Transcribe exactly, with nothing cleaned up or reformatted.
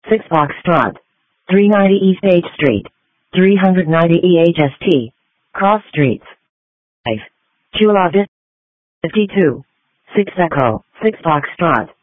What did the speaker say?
six Foxtrot. three ninety East H Street. three ninety E H S T. Cross Streets. five. Chula Vista. fifty-two. six Echo. six Foxtrot.